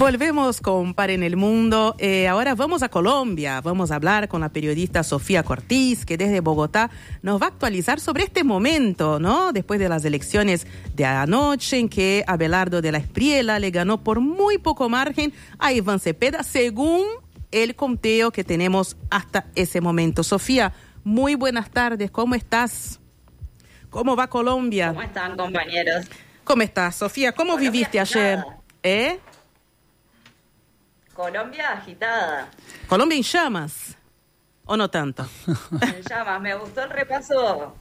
Volvemos con Par en el Mundo. Ahora vamos a Colombia. Vamos a hablar con la periodista Sofía Cortiz, que desde Bogotá nos va a actualizar sobre este momento, ¿no? Después de las elecciones de anoche, en que Abelardo de la Espriella le ganó por muy poco margen a Iván Cepeda, según el conteo que tenemos hasta ese momento. Sofía, muy buenas tardes. ¿Cómo estás? ¿Cómo va Colombia? ¿Cómo están, compañeros? ¿Cómo estás, Sofía? ¿Cómo Colombia viviste agitada. ayer? Colombia agitada. ¿Colombia en llamas? ¿O no tanto? En llamas. Me gustó el repaso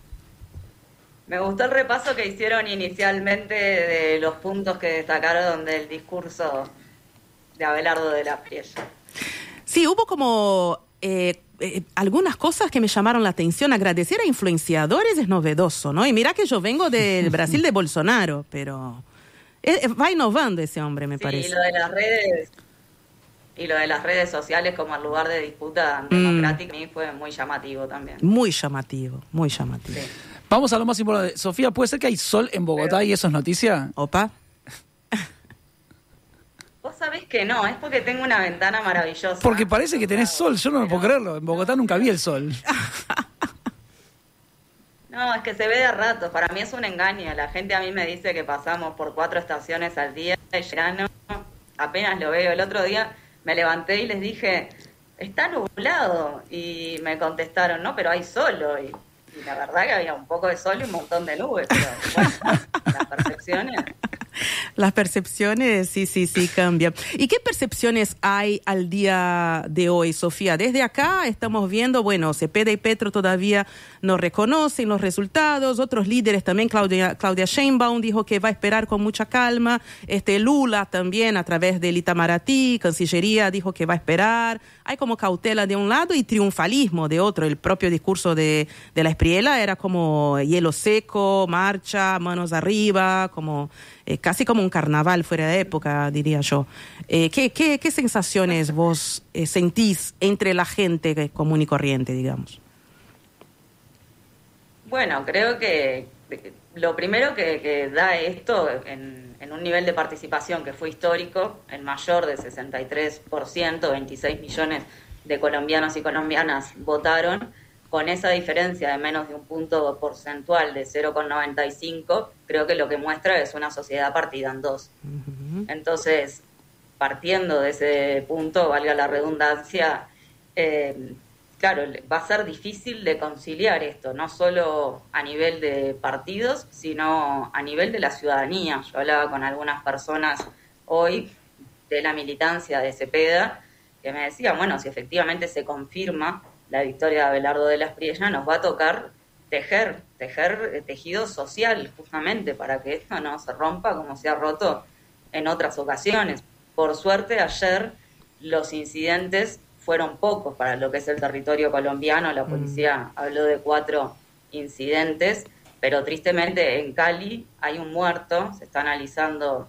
que hicieron inicialmente de los puntos que destacaron del discurso de Abelardo de la Espriella. Sí, hubo como algunas cosas que me llamaron la atención. Agradecer a influenciadores es novedoso, ¿no? Y mira que yo vengo del Brasil de Bolsonaro, pero va innovando ese hombre, me parece. Y lo de las redes sociales como el lugar de disputa democrática, a mí fue muy llamativo también. Muy llamativo, muy llamativo. Sí. Vamos a lo más importante. Sofía, ¿puede ser que hay sol en Bogotá y eso es noticia? Opa. Vos sabés que no, es porque tengo una ventana maravillosa. Porque parece que tenés sol, yo no me puedo creerlo. En Bogotá nunca vi el sol. No, es que se ve de rato. Para mí es un engaño. La gente a mí me dice que pasamos por 4 estaciones al día y ya no, apenas lo veo. El otro día me levanté y les dije, está nublado. Y me contestaron, no, pero hay sol hoy. Y la verdad que había un poco de sol y un montón de nubes. Pero bueno, las percepciones... Las percepciones, sí, cambian. ¿Y qué percepciones hay al día de hoy, Sofía? Desde acá estamos viendo, bueno, Cepeda y Petro todavía no reconocen los resultados, otros líderes también, Claudia Sheinbaum dijo que va a esperar con mucha calma, Lula también a través del Itamaraty, Cancillería dijo que va a esperar, hay como cautela de un lado y triunfalismo de otro. El propio discurso de la Espriella era como hielo seco, marcha, manos arriba, como... casi como un carnaval fuera de época, diría yo. ¿Qué sensaciones vos sentís entre la gente común y corriente, digamos? Bueno, creo que lo primero que da esto en un nivel de participación que fue histórico, el mayor de 63%, 26 millones de colombianos y colombianas votaron, con esa diferencia de menos de un punto porcentual de 0,95, creo que lo que muestra es una sociedad partida en dos. Uh-huh. Entonces, partiendo de ese punto, valga la redundancia, claro, va a ser difícil de conciliar esto, no solo a nivel de partidos, sino a nivel de la ciudadanía. Yo hablaba con algunas personas hoy de la militancia de Cepeda, que me decían, bueno, si efectivamente se confirma la victoria de Abelardo de la Espriella, nos va a tocar tejer tejido social, justamente, para que esto no se rompa como se ha roto en otras ocasiones. Por suerte, ayer los incidentes fueron pocos para lo que es el territorio colombiano. La policía habló de 4 incidentes, pero tristemente en Cali hay un muerto. Se está analizando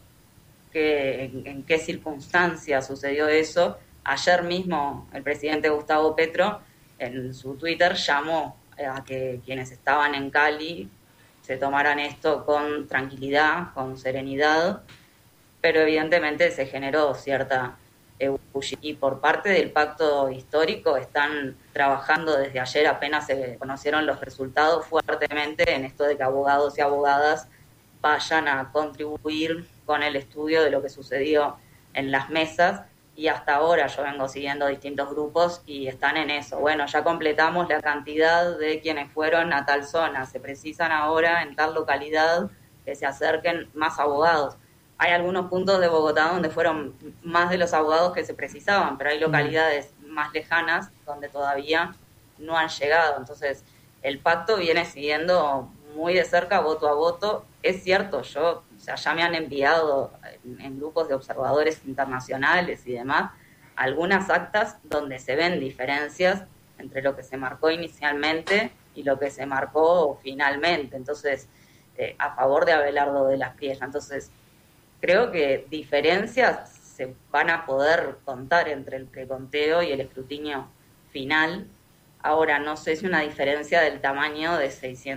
en qué circunstancias sucedió eso. Ayer mismo el presidente Gustavo Petro en su Twitter llamó a que quienes estaban en Cali se tomaran esto con tranquilidad, con serenidad, pero evidentemente se generó cierta ebullición. Y por parte del pacto histórico están trabajando desde ayer, apenas se conocieron los resultados, fuertemente en esto de que abogados y abogadas vayan a contribuir con el estudio de lo que sucedió en las mesas. Y hasta ahora yo vengo siguiendo distintos grupos y están en eso. Bueno, ya completamos la cantidad de quienes fueron a tal zona. Se precisan ahora en tal localidad que se acerquen más abogados. Hay algunos puntos de Bogotá donde fueron más de los abogados que se precisaban, pero hay localidades más lejanas donde todavía no han llegado. Entonces, el pacto viene siguiendo muy de cerca, voto a voto. Es cierto, ya me han enviado en grupos de observadores internacionales y demás algunas actas donde se ven diferencias entre lo que se marcó inicialmente y lo que se marcó finalmente. Entonces, a favor de Abelardo de la Espriella. Entonces, creo que diferencias se van a poder contar entre el preconteo y el escrutinio final. Ahora, no sé si una diferencia del tamaño de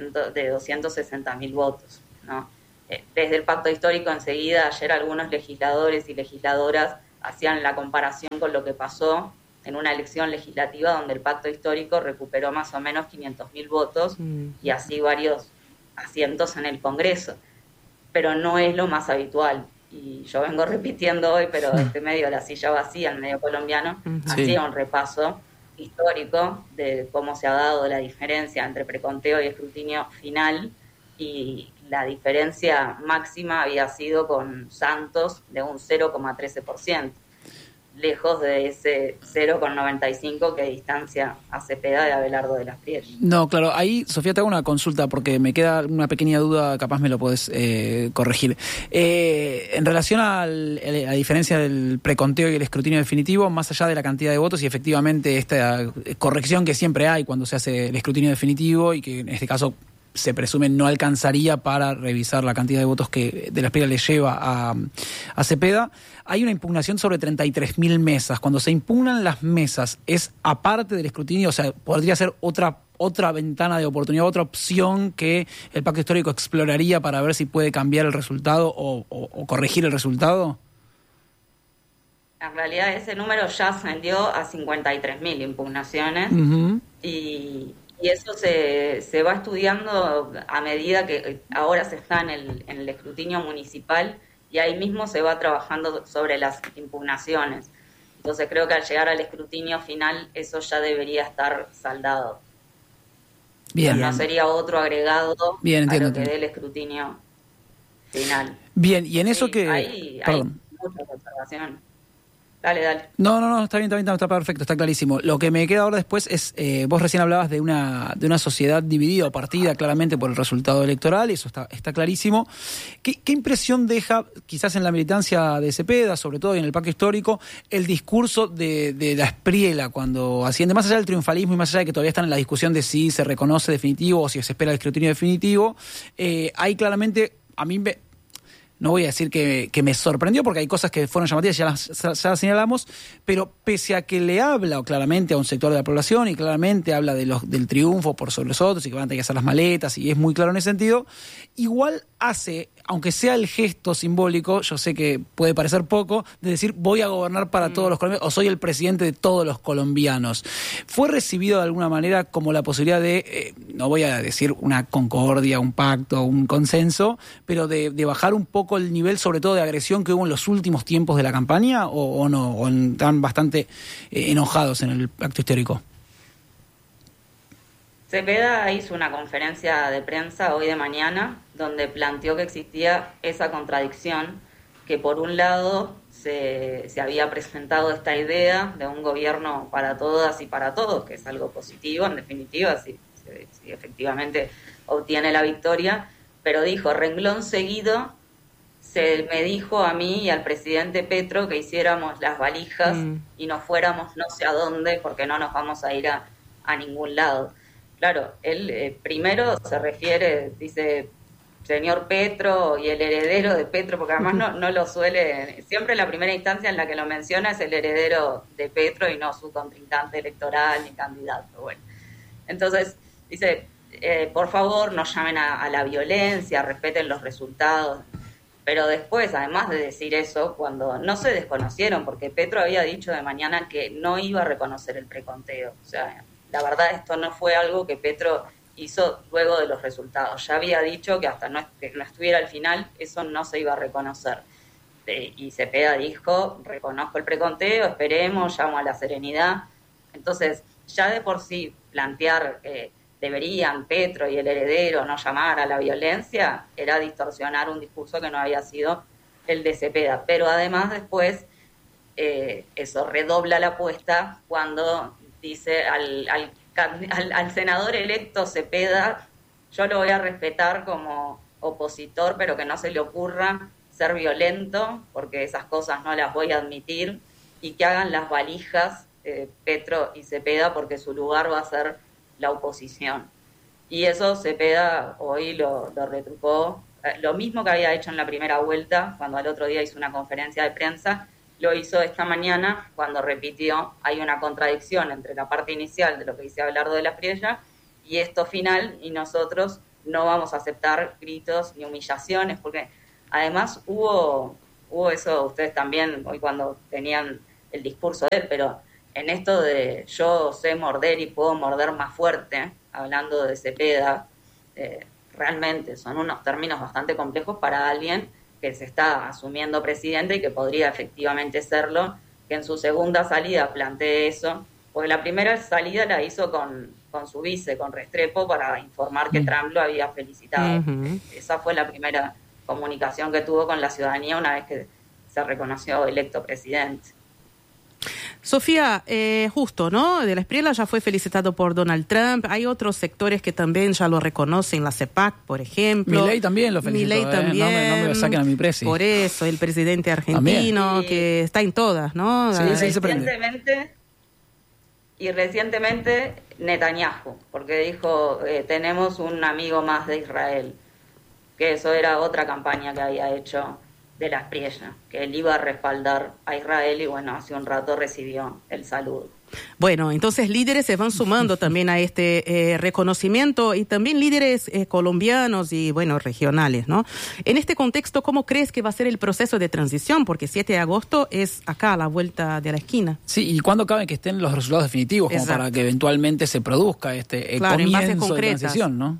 260.000 votos, ¿no? Desde el pacto histórico enseguida, ayer algunos legisladores y legisladoras hacían la comparación con lo que pasó en una elección legislativa donde el pacto histórico recuperó más o menos 500.000 votos y así varios asientos en el Congreso. Pero no es lo más habitual. Y yo vengo repitiendo hoy, pero este medio, la silla vacía, el medio colombiano, hacía un repaso histórico de cómo se ha dado la diferencia entre preconteo y escrutinio final, y la diferencia máxima había sido con Santos de un 0,13%, lejos de ese 0,95 que distancia a Cepeda de Abelardo de las Priellas. No, claro, ahí, Sofía, te hago una consulta porque me queda una pequeña duda, capaz me lo podés corregir. En relación a la diferencia del preconteo y el escrutinio definitivo, más allá de la cantidad de votos y efectivamente esta corrección que siempre hay cuando se hace el escrutinio definitivo y que en este caso se presume no alcanzaría para revisar la cantidad de votos que de las Priellas le lleva a Cepeda. Hay una impugnación sobre 33.000 mesas. Cuando se impugnan las mesas, ¿es aparte del escrutinio? O sea, ¿podría ser otra ventana de oportunidad, otra opción que el pacto histórico exploraría para ver si puede cambiar el resultado o corregir el resultado? En realidad ese número ya ascendió a 53.000 impugnaciones y eso se va estudiando a medida que ahora se está en el escrutinio municipal y ahí mismo se va trabajando sobre las impugnaciones. Entonces creo que al llegar al escrutinio final eso ya debería estar saldado. Bien. No sería otro agregado bien, entiendo, a lo que dé el escrutinio final. Bien, y en eso hay muchas observaciones. Dale. No, está bien, está perfecto, está clarísimo. Lo que me queda ahora después es, vos recién hablabas de una sociedad dividida o partida claramente por el resultado electoral, y eso está clarísimo. ¿Qué impresión deja, quizás en la militancia de Cepeda, sobre todo en el pacto histórico, el discurso de la Espriella cuando asciende, más allá del triunfalismo y más allá de que todavía están en la discusión de si se reconoce definitivo o si se espera el escrutinio definitivo? Hay claramente, a mí no voy a decir que me sorprendió, porque hay cosas que fueron llamativas, ya las señalamos, pero pese a que le habla claramente a un sector de la población y claramente habla del triunfo por sobre los otros y que van a tener que hacer las maletas, y es muy claro en ese sentido, igual hace, aunque sea el gesto simbólico, yo sé que puede parecer poco, de decir voy a gobernar para todos los colombianos, o soy el presidente de todos los colombianos. ¿Fue recibido de alguna manera como la posibilidad de, no voy a decir una concordia, un pacto, un consenso, pero de bajar un poco el nivel, sobre todo de agresión que hubo en los últimos tiempos de la campaña, o no, o están bastante enojados en el pacto histórico? Cepeda hizo una conferencia de prensa hoy de mañana donde planteó que existía esa contradicción, que por un lado se había presentado esta idea de un gobierno para todas y para todos, que es algo positivo en definitiva, si efectivamente obtiene la victoria, pero dijo, renglón seguido, se me dijo a mí y al presidente Petro que hiciéramos las valijas y nos fuéramos no sé a dónde porque no nos vamos a ir a ningún lado. Claro, él primero se refiere, dice, señor Petro y el heredero de Petro, porque además no lo suele, siempre la primera instancia en la que lo menciona es el heredero de Petro y no su contrincante electoral ni candidato. Bueno, entonces dice, por favor no llamen a la violencia, respeten los resultados. Pero después, además de decir eso, cuando no se desconocieron, porque Petro había dicho de mañana que no iba a reconocer el preconteo, o sea, la verdad esto no fue algo que Petro hizo luego de los resultados. Ya había dicho que hasta que no estuviera al final, eso no se iba a reconocer. Y Cepeda dijo, reconozco el preconteo, esperemos, llamo a la serenidad. Entonces, ya de por sí plantear que deberían Petro y el heredero no llamar a la violencia era distorsionar un discurso que no había sido el de Cepeda. Pero además después eso redobla la apuesta cuando dice al senador electo Cepeda, yo lo voy a respetar como opositor, pero que no se le ocurra ser violento, porque esas cosas no las voy a admitir, y que hagan las valijas Petro y Cepeda, porque su lugar va a ser la oposición. Y eso Cepeda hoy lo retrucó, lo mismo que había hecho en la primera vuelta, cuando al otro día hizo una conferencia de prensa, lo hizo esta mañana cuando repitió, hay una contradicción entre la parte inicial de lo que dice Abelardo de las Priellas y esto final, y nosotros no vamos a aceptar gritos ni humillaciones, porque además hubo hubo eso, ustedes también, hoy cuando tenían el discurso de él, pero en esto de yo sé morder y puedo morder más fuerte, hablando de Cepeda, realmente son unos términos bastante complejos para alguien que se está asumiendo presidente y que podría efectivamente serlo, que en su segunda salida plantee eso, porque la primera salida la hizo con su vice, con Restrepo, para informar que Trump lo había felicitado. Esa fue la primera comunicación que tuvo con la ciudadanía una vez que se reconoció electo presidente. Sofía, justo, ¿no? De la Espriella ya fue felicitado por Donald Trump. Hay otros sectores que también ya lo reconocen, la CEPAC, por ejemplo. Milei también lo felicitó. Milei también. No me lo saquen a mi presi. Por eso, el presidente argentino, que está en todas, ¿no? Sí, se prende. Y recientemente Netanyahu, porque dijo, tenemos un amigo más de Israel, que eso era otra campaña que había hecho de la Espriella, que él iba a respaldar a Israel y bueno, hace un rato recibió el saludo. Bueno, entonces líderes se van sumando también a este reconocimiento y también líderes colombianos y, bueno, regionales, ¿no? En este contexto, ¿cómo crees que va a ser el proceso de transición? Porque 7 de agosto es acá, a la vuelta de la esquina. Sí, ¿y cuándo cabe que estén los resultados definitivos como para que eventualmente se produzca este comienzo de transición, ¿no?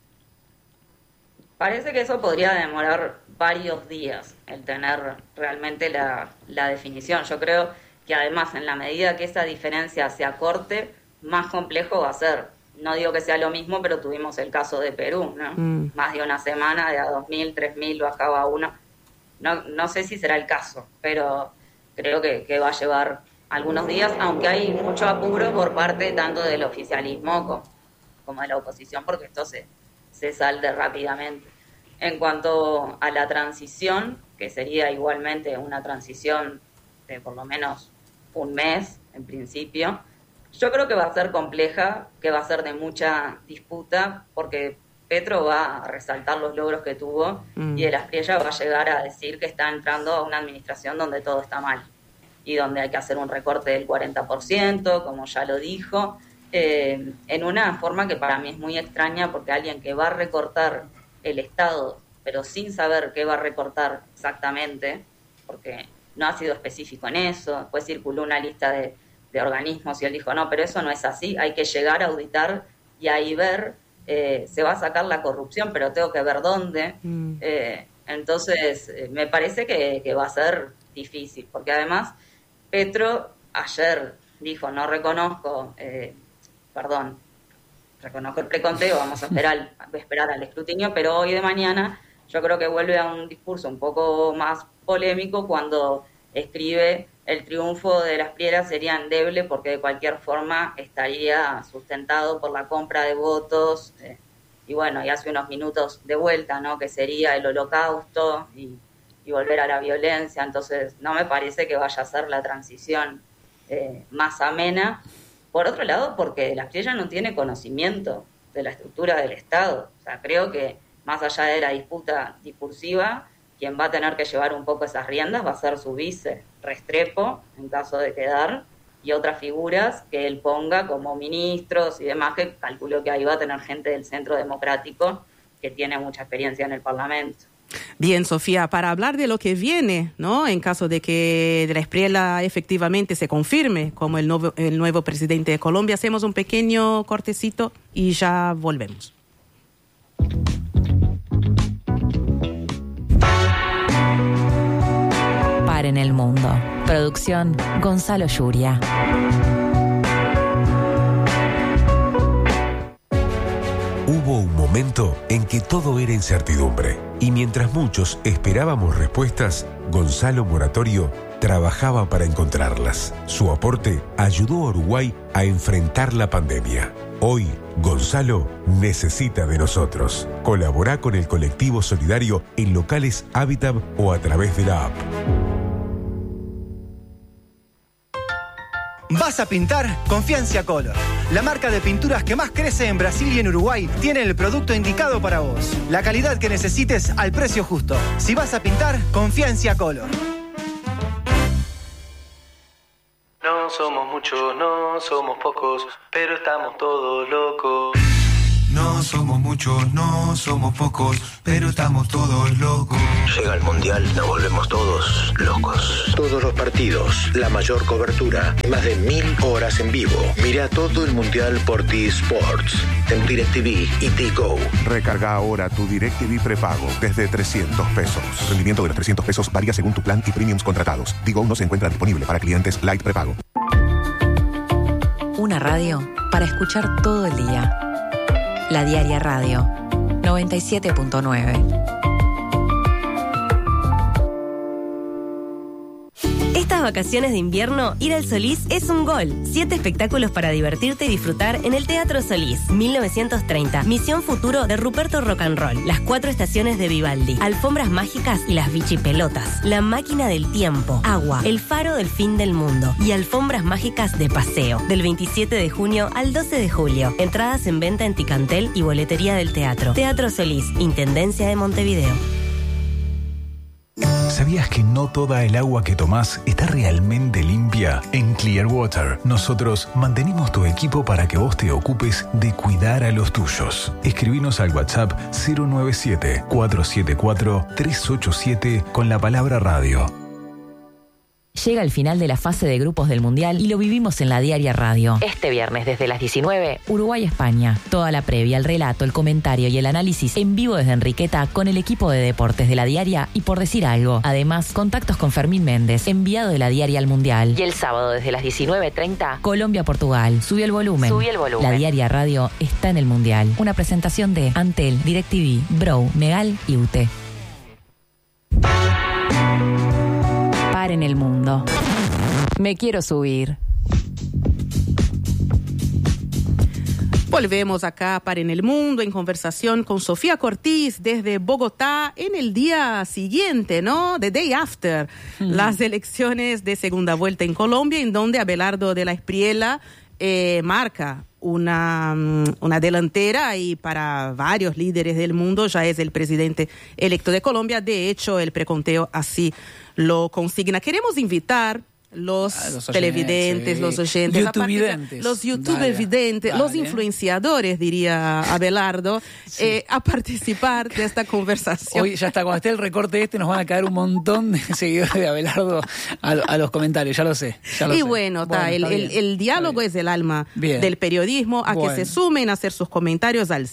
Parece que eso podría demorar varios días, el tener realmente la definición. Yo creo que además, en la medida que esa diferencia se acorte, más complejo va a ser. No digo que sea lo mismo, pero tuvimos el caso de Perú, ¿no? Más de una semana, de a 2.000, 3.000 bajaba uno. No sé si será el caso, pero creo que va a llevar algunos días, aunque hay mucho apuro por parte tanto del oficialismo como de la oposición, porque esto se salde rápidamente. En cuanto a la transición, que sería igualmente una transición de por lo menos un mes, en principio, yo creo que va a ser compleja, que va a ser de mucha disputa, porque Petro va a resaltar los logros que tuvo y de la Espriella va a llegar a decir que está entrando a una administración donde todo está mal y donde hay que hacer un recorte del 40%, como ya lo dijo, en una forma que para mí es muy extraña, porque alguien que va a recortar el Estado, pero sin saber qué va a recortar exactamente, porque no ha sido específico en eso, después circuló una lista de organismos y él dijo, no, pero eso no es así, hay que llegar a auditar y ahí ver, se va a sacar la corrupción, pero tengo que ver dónde. Entonces, me parece que va a ser difícil, porque además Petro ayer dijo, no reconozco, reconozco el preconteo, vamos a esperar al escrutinio, pero hoy de mañana yo creo que vuelve a un discurso un poco más polémico cuando escribe el triunfo de la Espriella sería endeble porque de cualquier forma estaría sustentado por la compra de votos y bueno, y hace unos minutos de vuelta, ¿no? Que sería el holocausto y volver a la violencia. Entonces no me parece que vaya a ser la transición más amena. Por otro lado, porque la Espriella no tiene conocimiento de la estructura del Estado. O sea, creo que más allá de la disputa discursiva, quien va a tener que llevar un poco esas riendas va a ser su vice, Restrepo, en caso de quedar, y otras figuras que él ponga como ministros y demás, que calculo que ahí va a tener gente del Centro Democrático que tiene mucha experiencia en el Parlamento. Bien, Sofía, para hablar de lo que viene, ¿no? En caso de que de la Espriella efectivamente se confirme como el nuevo presidente de Colombia, hacemos un pequeño cortecito y ya volvemos. En el mundo. Producción Gonzalo Yuria. Hubo un momento en que todo era incertidumbre y mientras muchos esperábamos respuestas, Gonzalo Moratorio trabajaba para encontrarlas. Su aporte ayudó a Uruguay a enfrentar la pandemia. Hoy, Gonzalo necesita de nosotros. Colabora con el colectivo solidario en locales Habitat o a través de la app. ¿Vas a pintar? Confía en Ciacolor. La marca de pinturas que más crece en Brasil y en Uruguay tiene el producto indicado para vos. La calidad que necesites al precio justo. Si vas a pintar, confía en Ciacolor. No somos muchos, no somos pocos, pero estamos todos locos. No somos muchos, no somos pocos, pero estamos todos locos. Llega el Mundial, nos volvemos todos locos. Todos los partidos, la mayor cobertura, más de 1000 horas en vivo. Mira todo el Mundial por T-Sports, en DirecTV y T-Go. Recarga ahora tu DirecTV prepago desde 300 pesos. Rendimiento de los 300 pesos varía según tu plan y premiums contratados. T-Go no se encuentra disponible para clientes Light prepago. Una radio para escuchar todo el día. La Diaria Radio 97.9. Estas vacaciones de invierno, ir al Solís es un gol. 7 espectáculos para divertirte y disfrutar en el Teatro Solís. 1930, Misión Futuro de Ruperto Rock and Roll. Las 4 estaciones de Vivaldi. Alfombras mágicas y las bichipelotas. La máquina del tiempo. Agua. El faro del fin del mundo. Y alfombras mágicas de paseo. Del 27 de junio al 12 de julio. Entradas en venta en Ticantel y boletería del teatro. Teatro Solís, Intendencia de Montevideo. ¿Sabías que no toda el agua que tomás está realmente limpia? En Clearwater, nosotros mantenemos tu equipo para que vos te ocupes de cuidar a los tuyos. Escribinos al WhatsApp 097-474-387 con la palabra radio. Llega el final de la fase de grupos del Mundial y lo vivimos en la Diaria Radio. Este viernes desde las 19, Uruguay-España. Toda la previa, el relato, el comentario y el análisis en vivo desde Enriqueta con el equipo de deportes de la Diaria y Por Decir Algo. Además, contactos con Fermín Méndez, enviado de la Diaria al Mundial. Y el sábado desde las 19:30, Colombia-Portugal. Subí el volumen. La Diaria Radio está en el Mundial. Una presentación de Antel, DirecTV, Bro, Megal y UTE. En el mundo. Me quiero subir. Volvemos acá para En el Mundo en conversación con Sofía Cortiz desde Bogotá en el día siguiente, ¿no? The day after las elecciones de segunda vuelta en Colombia, en donde Abelardo de la Espriella marca una delantera y para varios líderes del mundo ya es el presidente electo de Colombia. De hecho, el preconteo así lo consigna. Queremos invitar los televidentes, los oyentes, los youtubers videntes, los influenciadores, diría Abelardo, a participar de esta conversación. Hoy ya está, cuando esté el recorte nos van a caer un montón de seguidores de Abelardo a los comentarios, ya lo sé. Bueno, el diálogo es el alma del periodismo, que se sumen a hacer sus comentarios al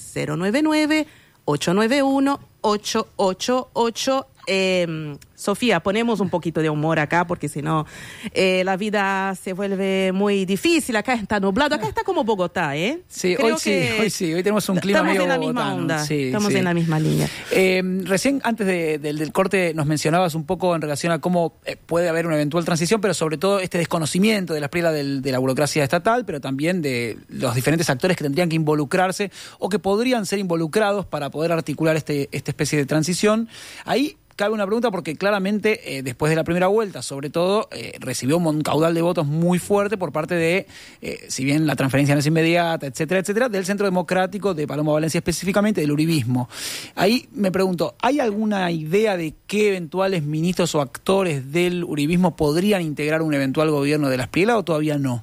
099-891-888. Sofía, ponemos un poquito de humor acá porque si no la vida se vuelve muy difícil. Acá está nublado, acá está como Bogotá, ¿eh? Sí, hoy tenemos un clima medio bogotano. Estamos en la misma onda, estamos en la misma línea. Recién, antes del corte, nos mencionabas un poco en relación a cómo puede haber una eventual transición, pero sobre todo este desconocimiento de la Espriella de la burocracia estatal, pero también de los diferentes actores que tendrían que involucrarse o que podrían ser involucrados para poder articular esta especie de transición. Ahí cabe una pregunta porque claramente después de la primera vuelta, sobre todo, recibió un caudal de votos muy fuerte por parte de, si bien la transferencia no es inmediata, etcétera, etcétera, del Centro Democrático, de Paloma Valencia específicamente, del uribismo. Ahí me pregunto, ¿hay alguna idea de qué eventuales ministros o actores del uribismo podrían integrar un eventual gobierno de la Espriella o todavía no?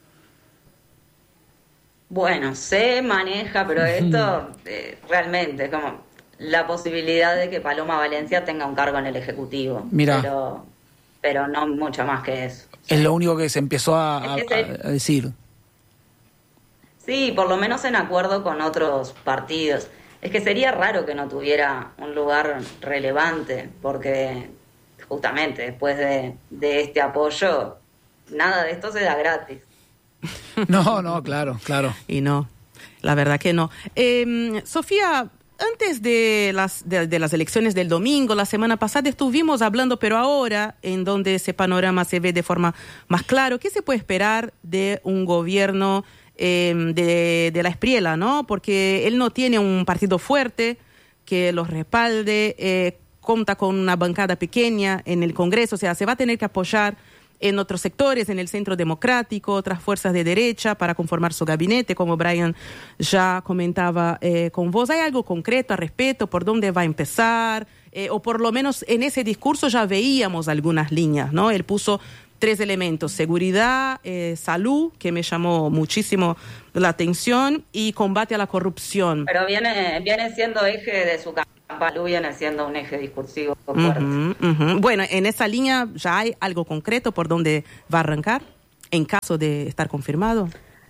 Bueno, se maneja, pero esto realmente es como la posibilidad de que Paloma Valencia tenga un cargo en el Ejecutivo. Mirá. Pero no mucho más que eso. Es lo único que se empezó a decir. Sí, por lo menos en acuerdo con otros partidos. Es que sería raro que no tuviera un lugar relevante, porque justamente después de este apoyo, nada de esto se da gratis. No, claro. Y no, la verdad que no. Sofía, antes de las elecciones del domingo, la semana pasada estuvimos hablando, pero ahora, en donde ese panorama se ve de forma más claro, ¿qué se puede esperar de un gobierno de la Espriella, ¿no? Porque él no tiene un partido fuerte que los respalde, cuenta con una bancada pequeña en el Congreso, o sea, se va a tener que apoyar en otros sectores, en el Centro Democrático, otras fuerzas de derecha para conformar su gabinete, como Brian ya comentaba con vos. ¿Hay algo concreto al respecto? ¿Por dónde va a empezar? O por lo menos en ese discurso ya veíamos algunas líneas, ¿no? Él puso 3 elementos: seguridad, salud, que me llamó muchísimo la atención, y combate a la corrupción. Pero viene siendo eje de su campaña, viene siendo un eje discursivo fuerte. Bueno, en esa línea ya hay algo concreto por donde va a arrancar, en caso de estar confirmado.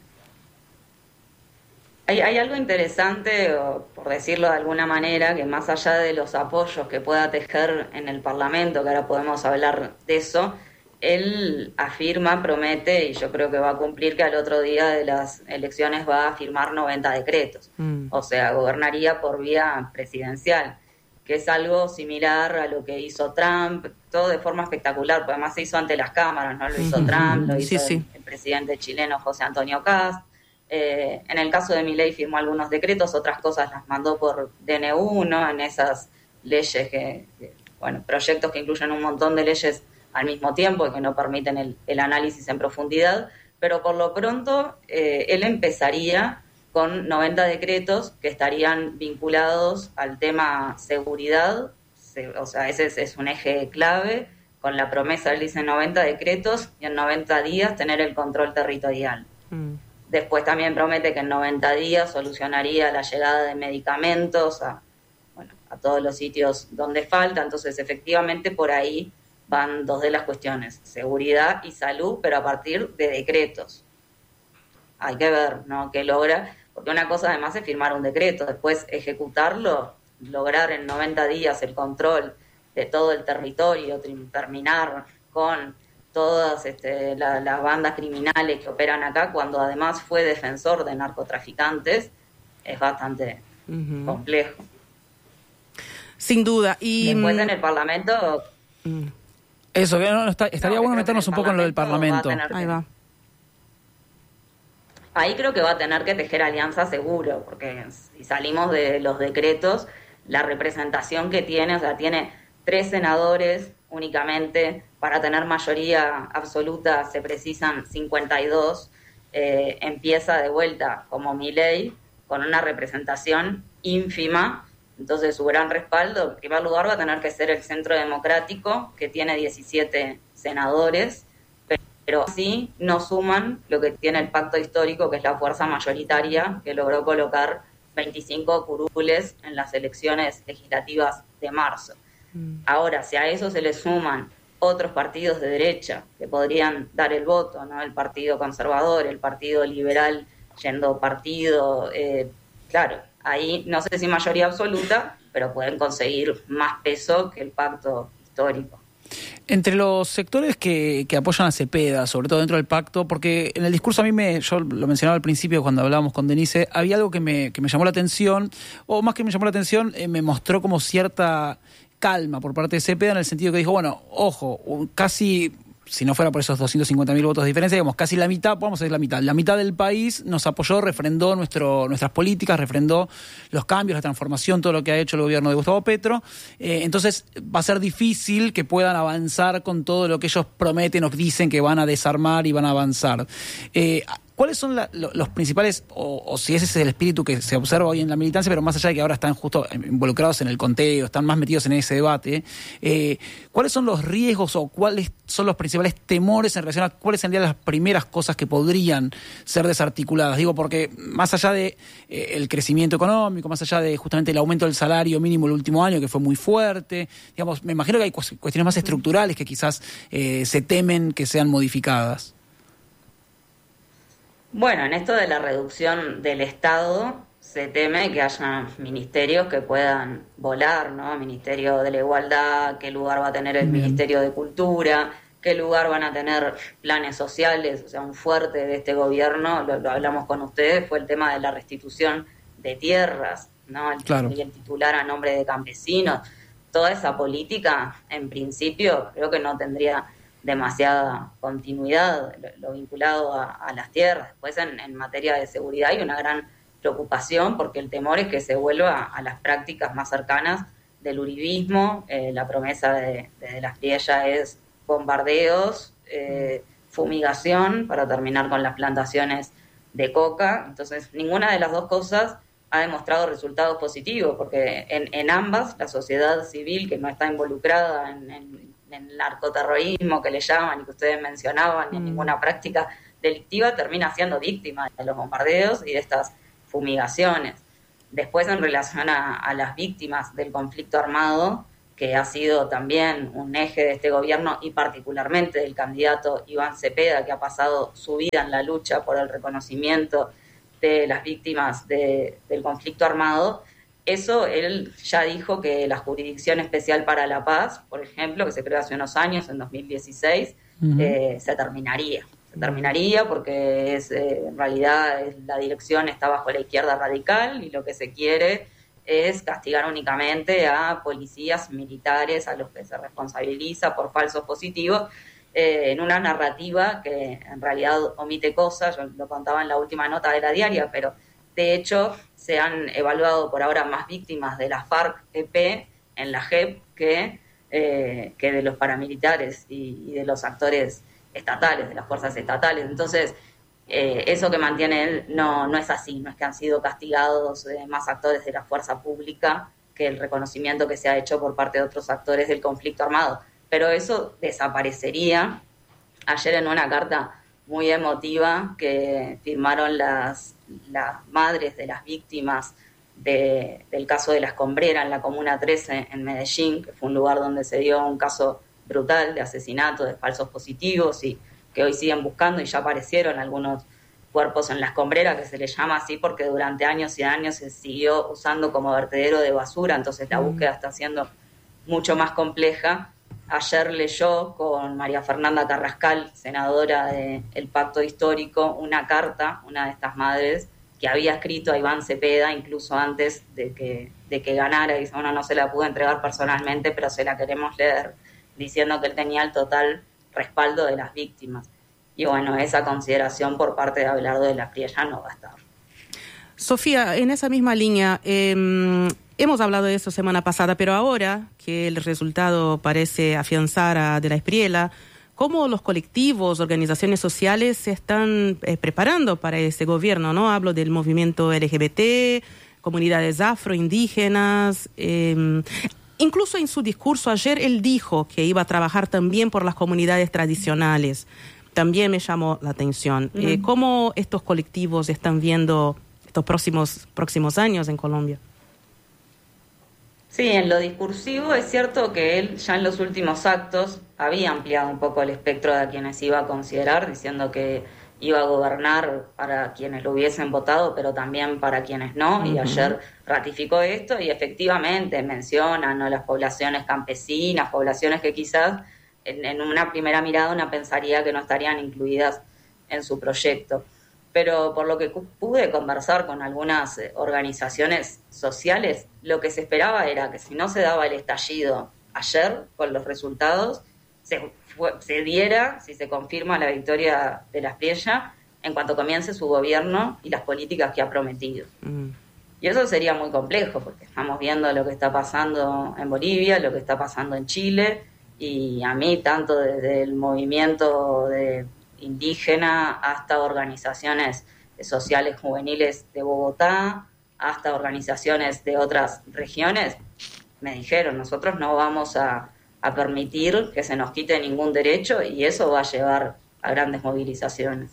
Hay algo interesante, por decirlo de alguna manera, que más allá de los apoyos que pueda tejer en el Parlamento, que ahora podemos hablar de eso, él afirma, promete, y yo creo que va a cumplir, que al otro día de las elecciones va a firmar 90 decretos. O sea, gobernaría por vía presidencial, que es algo similar a lo que hizo Trump, todo de forma espectacular, porque además se hizo ante las cámaras, ¿no? Lo hizo Trump, lo hizo el presidente chileno José Antonio Kast. En el caso de Milei firmó algunos decretos, otras cosas las mandó por DNU, ¿no? En esas leyes proyectos que incluyen un montón de leyes al mismo tiempo y que no permiten el análisis en profundidad, pero por lo pronto él empezaría con 90 decretos que estarían vinculados al tema seguridad, o sea, ese es un eje clave, con la promesa, él dice 90 decretos y en 90 días tener el control territorial. Después también promete que en 90 días solucionaría la llegada de medicamentos a todos los sitios donde falta. Entonces, efectivamente, por ahí van 2 de las cuestiones, seguridad y salud, pero a partir de decretos. Hay que ver, ¿no?, qué logra, porque una cosa además es firmar un decreto, después ejecutarlo, lograr en 90 días el control de todo el territorio, terminar con todas las bandas criminales que operan acá, cuando además fue defensor de narcotraficantes, es bastante complejo. Sin duda. Y después en el Parlamento... Eso, estaría bueno meternos un poco en lo del Parlamento. Ahí va. Ahí creo que va a tener que tejer alianzas seguro, porque si salimos de los decretos, la representación que tiene, o sea, tiene 3 senadores únicamente. Para tener mayoría absoluta se precisan 52. Empieza de vuelta como Milei, con una representación ínfima. Entonces su gran respaldo, en primer lugar, va a tener que ser el Centro Democrático, que tiene 17 senadores, pero así no suman lo que tiene el pacto histórico, que es la fuerza mayoritaria, que logró colocar 25 curules en las elecciones legislativas de marzo. Ahora, si a eso se le suman otros partidos de derecha que podrían dar el voto, ¿no? El Partido Conservador, el Partido Liberal yendo partido, claro, ahí no sé si mayoría absoluta, pero pueden conseguir más peso que el pacto histórico. Entre los sectores que apoyan a Cepeda, sobre todo dentro del pacto, porque en el discurso yo lo mencionaba al principio cuando hablábamos con Denise, había algo que me llamó la atención, o más que me llamó la atención, me mostró como cierta calma por parte de Cepeda, en el sentido que dijo, bueno, ojo, casi, si no fuera por esos 250.000 votos de diferencia, digamos, casi la mitad, vamos a decir la mitad del país nos apoyó, refrendó nuestras políticas, refrendó los cambios, la transformación, todo lo que ha hecho el gobierno de Gustavo Petro. Entonces va a ser difícil que puedan avanzar con todo lo que ellos prometen o dicen que van a desarmar y van a avanzar. ¿Cuáles son los principales, o si ese es el espíritu que se observa hoy en la militancia, pero más allá de que ahora están justo involucrados en el conteo, están más metidos en ese debate, cuáles son los riesgos o cuáles son los principales temores en relación a cuáles serían las primeras cosas que podrían ser desarticuladas? Digo, porque más allá de el crecimiento económico, más allá de justamente el aumento del salario mínimo el último año, que fue muy fuerte, digamos, me imagino que hay cuestiones más estructurales que quizás se temen que sean modificadas. Bueno, en esto de la reducción del Estado se teme que haya ministerios que puedan volar, ¿no? Ministerio de la Igualdad, qué lugar va a tener el Ministerio de Cultura, qué lugar van a tener planes sociales. O sea, un fuerte de este gobierno, lo hablamos con ustedes, fue el tema de la restitución de tierras, ¿no? Claro. Y el titular a nombre de campesinos. Toda esa política, en principio, creo que no tendría demasiada continuidad, lo vinculado a las tierras. Después en materia de seguridad hay una gran preocupación porque el temor es que se vuelva a las prácticas más cercanas del uribismo. La promesa de las Priella es bombardeos, fumigación para terminar con las plantaciones de coca. Entonces ninguna de las dos cosas ha demostrado resultados positivos, porque en ambas la sociedad civil, que no está involucrada en el narcoterrorismo que le llaman y que ustedes mencionaban, ni en ninguna práctica delictiva, termina siendo víctima de los bombardeos y de estas fumigaciones. Después, en relación a las víctimas del conflicto armado, que ha sido también un eje de este gobierno y particularmente del candidato Iván Cepeda, que ha pasado su vida en la lucha por el reconocimiento de las víctimas del conflicto armado, eso él ya dijo que la Jurisdicción Especial para la Paz, por ejemplo, que se creó hace unos años, en 2016, se terminaría. Se terminaría porque en realidad la dirección está bajo la izquierda radical y lo que se quiere es castigar únicamente a policías militares a los que se responsabiliza por falsos positivos, en una narrativa que en realidad omite cosas. Yo lo contaba en la última nota de La Diaria, pero de hecho se han evaluado por ahora más víctimas de la FARC-EP en la JEP que de los paramilitares y de los actores estatales, de las fuerzas estatales. Entonces, eso que mantiene él no es así, no es que han sido castigados más actores de la fuerza pública que el reconocimiento que se ha hecho por parte de otros actores del conflicto armado. Pero eso desaparecería. Ayer, en una carta muy emotiva que firmaron las madres de las víctimas del caso de La Escombrera en la Comuna 13 en Medellín, que fue un lugar donde se dio un caso brutal de asesinato, de falsos positivos, y que hoy siguen buscando, y ya aparecieron algunos cuerpos en La Escombrera, que se les llama así porque durante años y años se siguió usando como vertedero de basura, entonces la búsqueda está siendo mucho más compleja. Ayer leyó con María Fernanda Carrascal, senadora del Pacto Histórico, una carta, una de estas madres, que había escrito a Iván Cepeda incluso antes de que ganara, y dice, bueno, no se la pude entregar personalmente, pero se la queremos leer, diciendo que él tenía el total respaldo de las víctimas. Y bueno, esa consideración por parte de Abelardo de la Priella no va a estar. Sofía, en esa misma línea, hemos hablado de eso semana pasada, pero ahora que el resultado parece afianzar a De la Espriella, ¿cómo los colectivos, organizaciones sociales se están preparando para ese gobierno, ¿no? Hablo del movimiento LGBT, comunidades afroindígenas. Incluso en su discurso ayer él dijo que iba a trabajar también por las comunidades tradicionales. También me llamó la atención. ¿Cómo estos colectivos están viendo estos próximos años en Colombia? Sí, en lo discursivo es cierto que él ya en los últimos actos había ampliado un poco el espectro de a quienes iba a considerar, diciendo que iba a gobernar para quienes lo hubiesen votado, pero también para quienes no, y ayer ratificó esto, y efectivamente menciona, ¿no?, las poblaciones campesinas, poblaciones que quizás en una primera mirada una pensaría que no estarían incluidas en su proyecto. Pero por lo que pude conversar con algunas organizaciones sociales, lo que se esperaba era que si no se daba el estallido ayer con los resultados, se diera, si se confirma la victoria de la Espriella, en cuanto comience su gobierno y las políticas que ha prometido. Y eso sería muy complejo, porque estamos viendo lo que está pasando en Bolivia, lo que está pasando en Chile, y a mí, tanto desde el movimiento indígena hasta organizaciones sociales juveniles de Bogotá, hasta organizaciones de otras regiones, me dijeron, nosotros no vamos a permitir que se nos quite ningún derecho, y eso va a llevar a grandes movilizaciones.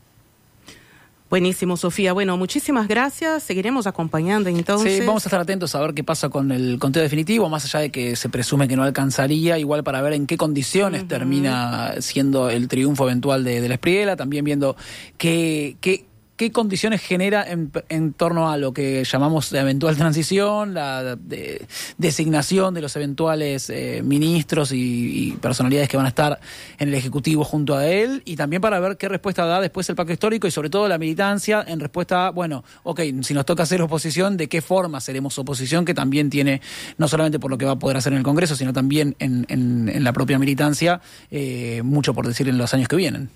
Buenísimo, Sofía. Bueno, muchísimas gracias. Seguiremos acompañando entonces. Sí, vamos a estar atentos a ver qué pasa con el conteo definitivo, más allá de que se presume que no alcanzaría, igual para ver en qué condiciones termina siendo el triunfo eventual de la Espriella, también viendo qué condiciones genera en torno a lo que llamamos de eventual transición, la designación de los eventuales ministros y personalidades que van a estar en el Ejecutivo junto a él, y también para ver qué respuesta da después el Pacto Histórico y sobre todo la militancia en respuesta a, bueno, ok, si nos toca hacer oposición, ¿de qué forma seremos oposición? Que también tiene, no solamente por lo que va a poder hacer en el Congreso, sino también en la propia militancia, mucho por decir en los años que vienen.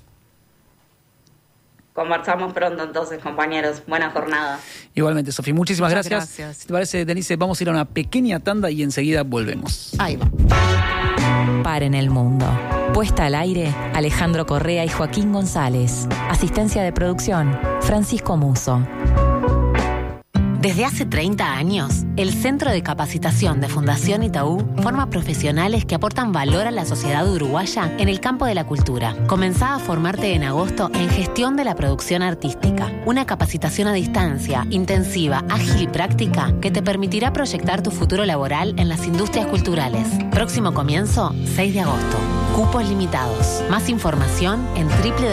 Conversamos pronto entonces, compañeros. Buena jornada. Igualmente, Sofía. Muchísimas gracias. Si te parece, Denise, vamos a ir a una pequeña tanda y enseguida volvemos. Ahí va. Paren el mundo. Puesta al aire, Alejandro Correa y Joaquín González. Asistencia de producción, Francisco Muso. Desde hace 30 años, el Centro de Capacitación de Fundación Itaú forma profesionales que aportan valor a la sociedad uruguaya en el campo de la cultura. Comenzá a formarte en agosto en Gestión de la Producción Artística, una capacitación a distancia, intensiva, ágil y práctica que te permitirá proyectar tu futuro laboral en las industrias culturales. Próximo comienzo, 6 de agosto. Cupos limitados. Más información en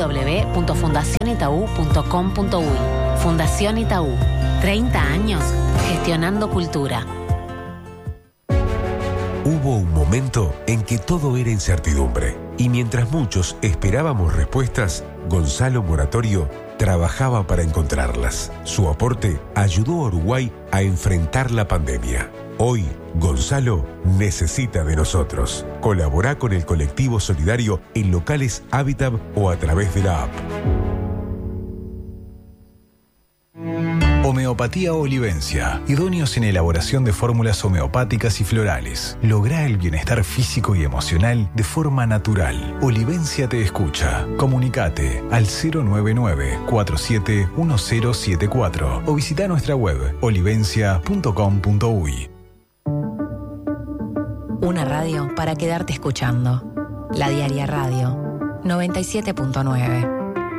www.fundacionitaú.com.uy. Fundación Itaú. 30 años gestionando cultura. Hubo un momento en que todo era incertidumbre y mientras muchos esperábamos respuestas, Gonzalo Moratorio trabajaba para encontrarlas. Su aporte ayudó a Uruguay a enfrentar la pandemia. Hoy, Gonzalo necesita de nosotros. Colabora con el colectivo solidario en locales Habitat o a través de la app. Homeopatía Olivencia. Idóneos en elaboración de fórmulas homeopáticas y florales. Lográ el bienestar físico y emocional de forma natural. Olivencia te escucha. Comunicate al 099-471074 o visita nuestra web olivencia.com.uy. Una radio para quedarte escuchando. La Diaria Radio 97.9.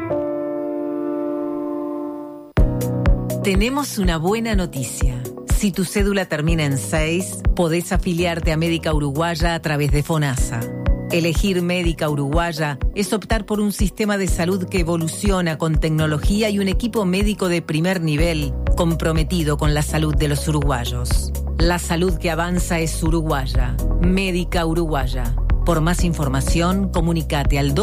Tenemos una buena noticia. Si tu cédula termina en 6, podés afiliarte a Médica Uruguaya a través de FONASA. Elegir Médica Uruguaya es optar por un sistema de salud que evoluciona con tecnología y un equipo médico de primer nivel comprometido con la salud de los uruguayos. La salud que avanza es uruguaya. Médica Uruguaya. Por más información, comunicate al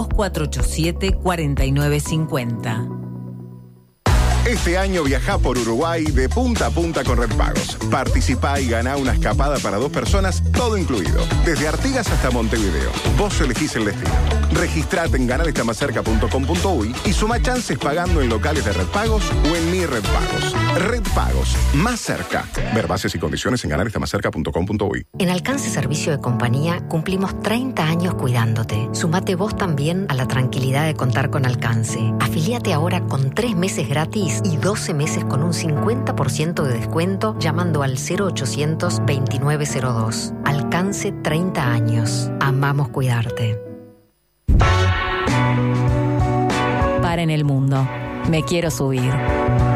2487-4950. Este año viajá por Uruguay de punta a punta con Red Pagos. Participá y ganá una escapada para 2 personas, todo incluido. Desde Artigas hasta Montevideo. Vos elegís el destino. Registrate en ganarestamascerca.com.uy y suma chances pagando en locales de Red Pagos o en Mi Red Pagos. Red Pagos, más cerca. Ver bases y condiciones en ganarestamascerca.com.uy. En Alcance Servicio de Compañía cumplimos 30 años cuidándote. Sumate vos también a la tranquilidad de contar con Alcance. Afilíate ahora con 3 meses gratis y 12 meses con un 50% de descuento llamando al 0800-2902. Alcance 30 años. Amamos cuidarte. Para en el mundo. Me quiero subir.